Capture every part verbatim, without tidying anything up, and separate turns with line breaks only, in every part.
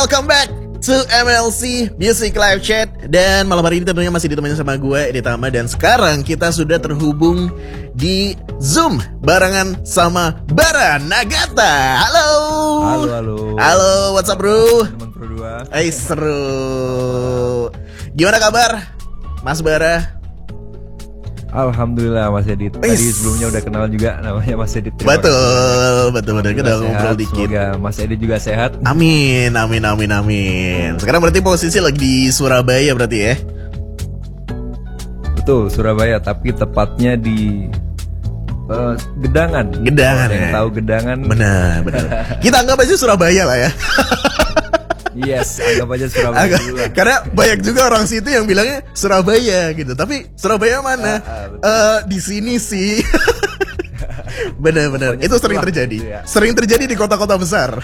welcome back to M L C Music Live Chat. Dan malam hari ini tentunya masih ditemani sama gue, Edi Tama. Dan sekarang kita sudah terhubung di Zoom barengan sama Bara Nagata. Halo.
Halo, halo.
Halo, what's up bro?
Teman Pro dua.
Eh, seru. Gimana kabar, Mas Bara?
Alhamdulillah Mas Edit. Tadi
Is.
sebelumnya udah kenal juga, namanya Mas Edit. Terima
Betul,
kasih.
betul, betul. Kita ngobrol dikit.
Semoga Mas Edit juga sehat.
Amin, amin, amin, amin. Sekarang berarti posisi lagi di Surabaya berarti ya?
Betul, Surabaya, tapi tepatnya di uh, Gedangan.
Gedangan
Yang
ya?
tahu Gedangan.
Benar, benar. Kita anggap aja Surabaya lah ya.
Yes, anggap aja Surabaya
Agak,
dulu lah.
karena banyak juga orang situ yang bilangnya Surabaya gitu. Tapi Surabaya mana?
Ah, ah, betul.
Eh, di sini sih. Benar-benar.
Pokoknya
Itu sering
itulah
terjadi.
gitu ya.
Sering terjadi di kota-kota besar.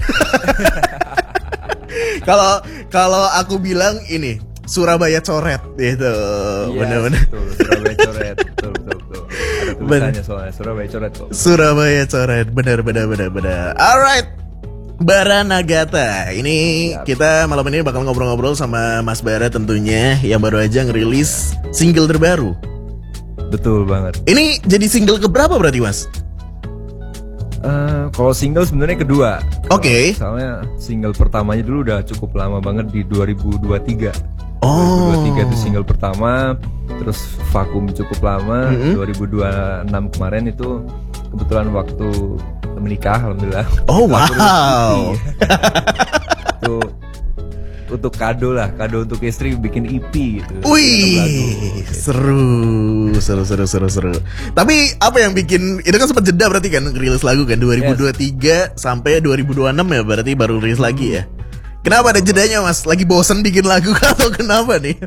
Kalau kalau aku bilang ini Surabaya coret gitu.
Yes,
Benar-benar.
betul, Surabaya coret. Betul, betul, betul. Ada tulisannya soalnya Surabaya coret kok.
Surabaya coret. Benar, benar, benar, benar. Alright. Bara Nagata. Ini
Siap.
kita malam ini bakal ngobrol-ngobrol sama Mas Bara tentunya, yang baru aja ngerilis single terbaru.
Betul banget.
Ini jadi single keberapa berarti, Mas?
Eh, kalau single sebenarnya kedua.
Oke.
Soalnya single pertamanya dulu udah cukup lama banget di dua ribu dua puluh tiga.
Oh.
dua ribu dua puluh tiga itu single pertama, terus vakum cukup lama.
Mm-hmm.
dua ribu dua puluh enam kemarin itu kebetulan waktu menikah, alhamdulillah.
Oh,
Aku rilis
wow.
E P. Itu untuk kado lah, kado untuk istri bikin E P gitu.
Wih,
Lagu, gitu.
seru, seru, seru, seru, seru. Tapi apa yang bikin itu kan sempat jeda berarti kan rilis lagu kan dua ribu dua puluh tiga sampai dua ribu dua puluh enam ya, berarti baru rilis lagi ya. Kenapa ada jedanya, Mas? Lagi bosen bikin lagu atau kenapa nih?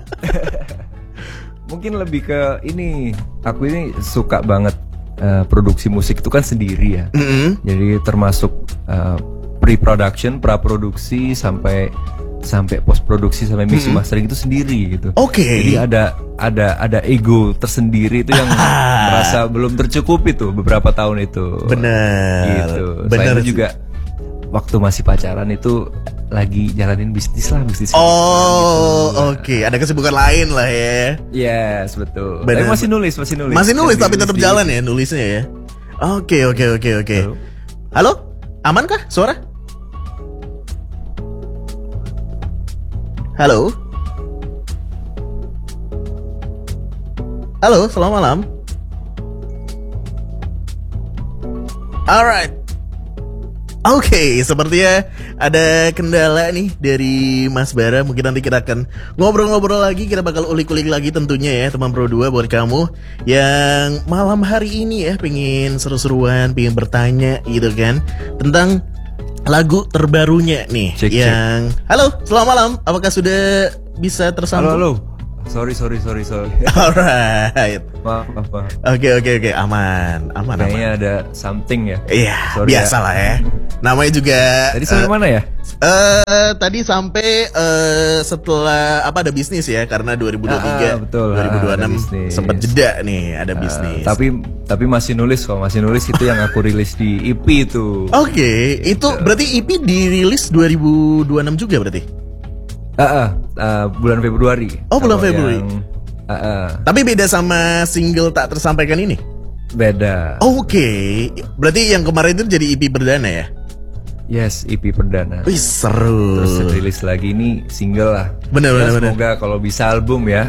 Mungkin lebih ke ini, aku ini suka banget uh, produksi musik itu kan sendiri ya.
Mm-hmm.
Jadi termasuk uh, pre-production, pra-produksi sampai sampai post-produksi sampai mixing mastering itu sendiri gitu.
Oke.
Jadi ada ada ada ego tersendiri itu yang merasa belum tercukupi tuh beberapa tahun itu.
Bener.
Gitu.
Bener
Selain itu juga waktu masih pacaran itu lagi jalanin bisnis lah, bisnis.
Oh,
gitu.
oke. Ada kesibukan lain lah ya.
Yes, betul.
Bener.
Tapi masih nulis, masih nulis.
Masih nulis
Yang
tapi
dirilis
tetap
di-
jalan ya nulisnya ya. Oke, oke, oke, oke.
Halo?
Halo? Aman kah suara? Halo? Halo, selamat malam. Alright. Oke, sepertinya ada kendala nih dari Mas Bara. Mungkin nanti kita akan ngobrol-ngobrol lagi. Kita bakal ulik-ulik lagi tentunya ya, teman Pro dua, buat kamu yang malam hari ini ya pengen seru-seruan, pengen bertanya gitu kan tentang lagu terbarunya nih.
Cek,
yang halo, selamat malam. Apakah sudah bisa
Halo,
tersambung?
halo. Sorry, sorry, sorry, sorry.
Alright.
Maaf, maaf, maaf.
Oke, oke, oke, aman, aman, aman.
Kayaknya ada something ya.
Iya,
Sorry
biasa lah ya. Namanya juga.
Tadi sampai
eh,
mana ya?
Eh tadi sampai eh setelah apa ada bisnis ya, karena dua ribu dua puluh tiga
Ah, betul.
dua ribu dua puluh enam
Ah, ada bisnis.
sempat jeda nih, ada
Uh,
bisnis.
tapi tapi masih nulis kok, masih nulis itu yang aku rilis di E P itu.
Oke, itu berarti E P dirilis dua ribu dua puluh enam juga berarti.
Ah, ah, ah, bulan Februari.
Oh, bulan
Kalau
Februari.
yang- ah, ah,
Tapi beda sama single tak tersampaikan ini.
beda.
Oke, berarti yang kemarin itu jadi E P perdana ya?
Yes, E P perdana.
Wih, seru.
Terus rilis lagi ini single lah.
Bener,
Ya,
bener, bener.
Semoga kalau bisa album ya.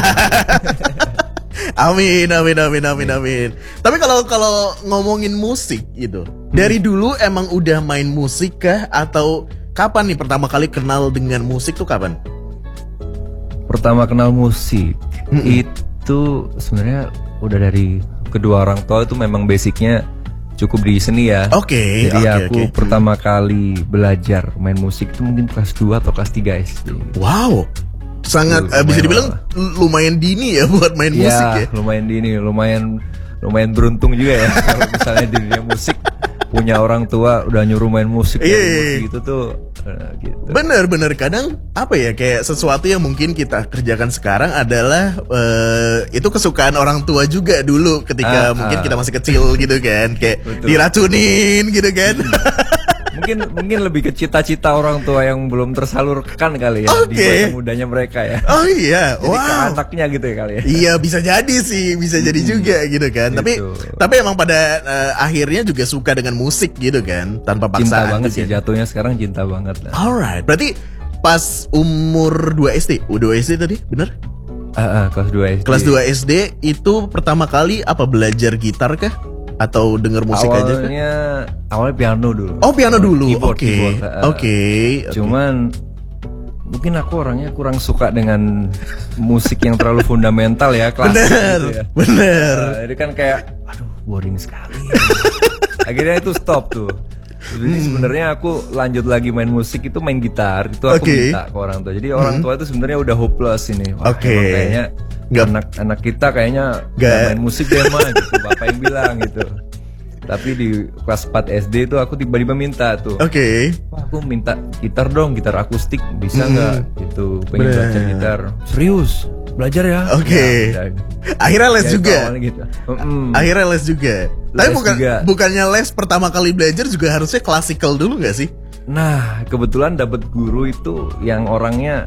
Amin, amin, amin, amin, amin. Tapi kalau kalau ngomongin musik gitu, dari dulu emang udah main musik kah, atau kapan nih pertama kali kenal dengan musik tuh kapan?
Pertama kenal musik itu sebenarnya udah dari kedua orang tua, itu memang basicnya cukup di seni ya.
Oke,
Jadi
oke,
aku
oke.
pertama kali belajar main musik itu mungkin kelas dua atau kelas tiga S D.
Wow, sangat
Tuh,
eh, bisa
lumayan
dibilang
lah.
lumayan dini ya buat main musik ya.
lumayan dini, lumayan lumayan beruntung juga ya kalau misalnya di dunia musik punya orang tua udah nyuruh main musik,
Iya,
main
iya,
musik
iya.
gitu tuh eh, gitu.
Bener-bener kadang apa ya, kayak sesuatu yang mungkin kita kerjakan sekarang adalah eh, itu kesukaan orang tua juga dulu ketika
Ah,
mungkin
ah.
kita masih kecil gitu kan, kayak
Betul.
diracunin gitu kan.
mungkin mungkin lebih ke cita-cita orang tua yang belum tersalurkan kali ya di
Oke.
masa mudanya mereka ya.
Oh iya,
Jadi ke
wow.
anaknya gitu ya kali ya.
Iya bisa jadi sih, bisa jadi juga gitu kan. Tapi
Gitu.
tapi emang pada eh, akhirnya juga suka dengan musik gitu kan, tanpa
Cinta
paksaan.
banget
juga.
sih jatuhnya sekarang cinta banget lah.
Alright, berarti pas umur dua S D, oh dua S D tadi, bener?
Ah, ah, kelas dua S D.
Kelas dua S D itu pertama kali apa belajar gitar kah? Atau denger musik aja kah?
Awalnya awalnya piano dulu.
Oh piano dulu,
Keyboard,
oke,
keyboard, ah, ah.
oke.
Cuman mungkin aku orangnya kurang suka dengan musik yang terlalu fundamental ya, klasik
Bener,
gitu ya.
bener.
Nah, jadi kan kayak aduh boring sekali. Akhirnya itu stop tuh. Jadi
Hmm.
sebenarnya aku lanjut lagi main musik itu main gitar itu aku
Oke.
minta ke orang tua. Jadi orang tua itu sebenarnya udah hopeless ini. Wah,
Oke.
emang kayaknya
Nggak-
anak anak kita kayaknya
Nggak-
nggak main musik deh mah gitu. Bapak yang bilang gitu. Tapi di kelas empat S D itu aku tiba-tiba minta tuh.
Oke.
Wah, aku minta gitar dong, gitar akustik bisa
Hmm.
nggak? Gitu, pengen
Bener.
belajar gitar. Serius, belajar ya?
Oke.
Ya, udah.
Akhirnya les
Ya, itu
juga.
awalnya gitu. Mm-mm.
Akhirnya les juga. Tapi
Les
bukan
juga.
bukannya les pertama kali belajar juga harusnya klasikal dulu nggak sih?
Nah, kebetulan dapat guru itu yang orangnya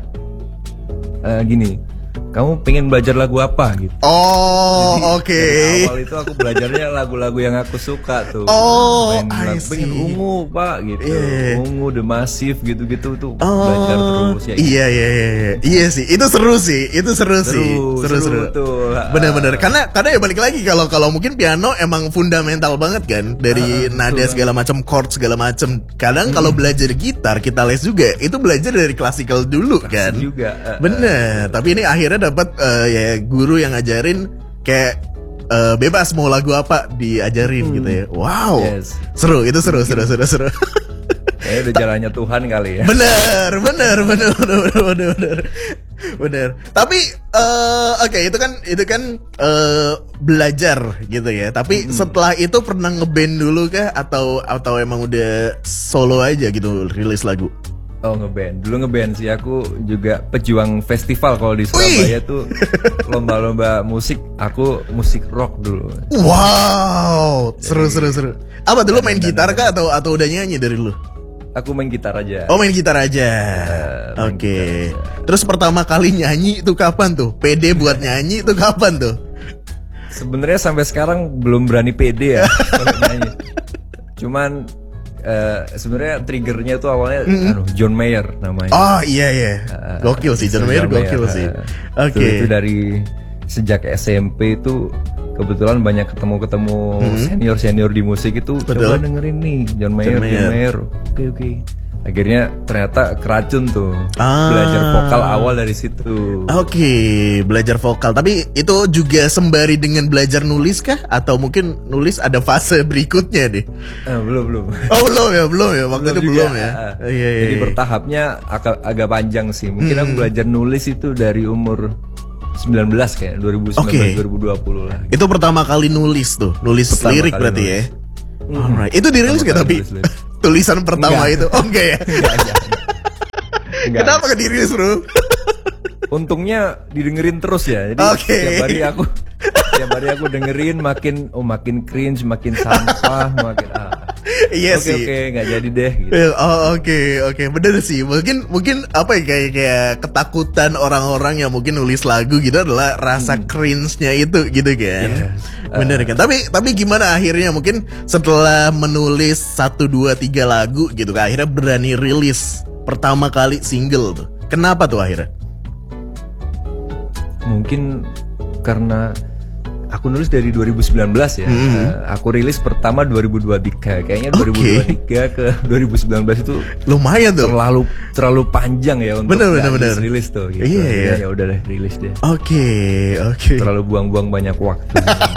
eh, gini. Kamu pengen belajar lagu apa gitu?
Oh,
Jadi,
oke.
dari awal itu aku belajarnya lagu-lagu yang aku suka tuh.
Oh,
Main
I
lagu- pengen
see.
ungu pak gitu,
Iya.
ungu The Massive gitu-gitu tuh
Oh,
belajar terus ya.
iya iya iya iya iya sih, itu seru sih, itu seru, sih, seru seru.
tuh.
Bener-bener, karena karena ya balik lagi kalau kalau mungkin piano emang fundamental banget kan dari
Ah,
nada
betul.
segala macam, chord segala macam. Kadang kalau belajar gitar kita les juga itu belajar dari klasikal dulu kan.
juga. ah,
Bener, tapi ini akhirnya dapat eh, ya guru yang ngajarin kayak eh, bebas mau lagu apa diajarin gitu ya. Wow,
Yes.
seru, itu seru, seru, seru, seru.
Kayaknya udah jalannya Tuhan kali ya.
Bener, bener, bener, bener, bener, bener, bener. Bener. Tapi, eh, oke itu kan, itu kan eh, belajar gitu ya. Tapi setelah itu pernah ngeband dulu kah? Atau atau emang udah solo aja gitu rilis lagu?
Oh ngeband, dulu ngeband sih aku juga pejuang festival kalau di Surabaya tuh lomba-lomba musik, aku musik rock dulu.
Wow, seru, seru, seru. Apa dulu main gitar kah atau atau udah nyanyi dari dulu?
Aku main gitar aja.
Oh main gitar aja.
main
Oke. Terus pertama kali nyanyi itu kapan tuh? Pede buat nyanyi itu kapan tuh?
Sebenarnya sampai sekarang belum berani pede ya kalau nyanyi. Cuman eh, sebenarnya triggernya tuh awalnya anu, John Mayer namanya.
Oh iya iya. Gokil sih John Mayer, gokil sih.
Eh,
Oke.
Itu, itu dari sejak S M P itu kebetulan banyak ketemu-ketemu senior-senior di musik itu.
Betul.
Coba dengerin nih John Mayer,
John
John
Mayer.
Mayer. Oke oke. Akhirnya ternyata keracun tuh.
Ah.
Belajar vokal awal dari situ.
Oke, belajar vokal. Tapi itu juga sembari dengan belajar nulis kah? Atau mungkin nulis ada fase berikutnya deh?
Eh, belum belum.
Oh belum ya, belum ya. Waktu itu
juga.
belum ya.
Ah,
Oh, iya, iya,
Jadi
iya.
bertahapnya agak, agak panjang sih. Mungkin aku belajar nulis itu dari umur sembilan belas kayak dua ribu sembilan belas
Oke.
dua ribu dua puluh lah.
Itu pertama kali nulis tuh, nulis
Pertama
lirik
kali
berarti
nulis.
ya. Alright. Itu dirilis
Pertama
gak tapi
kali nulis lirik.
tulisan pertama
Enggak.
itu? Oh enggak ya.
Enggak, enggak. Enggak.
Kenapa gak dirilis bro?
Untungnya didengerin terus ya. Jadi
Oke.
tiap hari aku tiap hari aku dengerin makin oh makin cringe, makin sampah, makin ah.
Iya
Oke
sih.
oke nggak jadi deh gitu.
Eh, Oh oke oke bener sih mungkin mungkin apa ya kayak kayak ketakutan orang-orang yang mungkin nulis lagu gitu adalah rasa cringe-nya itu gitu kan
Yes.
bener kan tapi tapi gimana akhirnya mungkin setelah menulis satu dua tiga lagu gitu kan akhirnya berani rilis pertama kali single tuh kenapa tuh akhirnya?
Mungkin karena aku nulis dari dua ribu sembilan belas ya.
Hmm.
Eh, aku rilis pertama dua ribu dua puluh tiga. Kayaknya
Oke.
dua ribu dua puluh tiga ke dua ribu sembilan belas itu
Lumayan tuh.
terlalu terlalu panjang ya untuk
Bener, bener,
nggak
bener.
rilis tuh gitu.
Iya, iya.
Ya udah deh rilis deh.
Oke oke.
Terlalu buang-buang banyak waktu.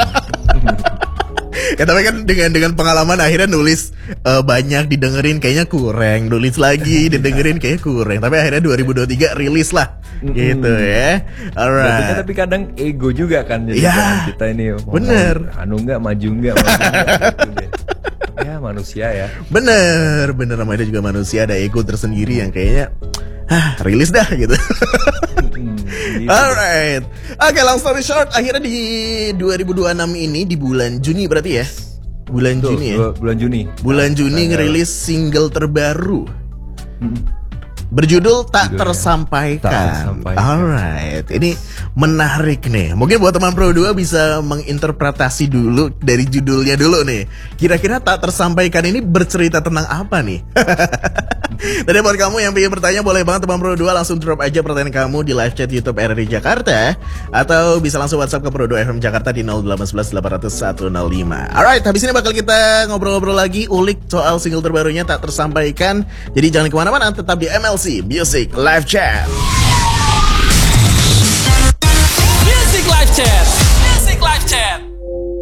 Ya tapi kan dengan dengan pengalaman akhirnya nulis eh, banyak didengerin kayaknya kurang, nulis lagi didengerin kayaknya kurang. Tapi akhirnya dua ribu dua puluh tiga rilis lah. Gitu ya.
Tapi,
Alright.
tapi kadang ego juga kan jadi
Iya.
kan kita ini mau-
Bener.
mau anu nggak maju nggak maju nggak gitu deh. Ya manusia ya.
Bener, bener namanya juga manusia ada ego tersendiri yang kayaknya ah rilis dah gitu.
Hmm, gitu.
Alright. Oke, long story short, akhirnya di dua ribu dua puluh enam ini di bulan Juni berarti ya. bulan
Tuh,
Juni ya.
dua- bulan Juni.
Bulan Juni
Tanggal-
ngerilis single terbaru
Mm.
berjudul Tak
Judulnya,
Tersampaikan.
Tak Tersampaikan.
Alright, ini menarik nih. Mungkin buat teman Pro dua bisa menginterpretasi dulu dari judulnya dulu nih. Kira-kira Tak Tersampaikan ini bercerita tentang apa nih? Tadi buat kamu yang pengen bertanya, boleh banget teman Pro dua langsung drop aja pertanyaan kamu di live chat YouTube R R I Jakarta, atau bisa langsung WhatsApp ke Pro dua F M Jakarta di nol delapan satu satu delapan nol satu nol lima. Alright, habis ini bakal kita ngobrol-ngobrol lagi, ulik soal single terbarunya Tak Tersampaikan. Jadi jangan kemana-mana, tetap di M L C Music Live Chat.
Music Live Chat.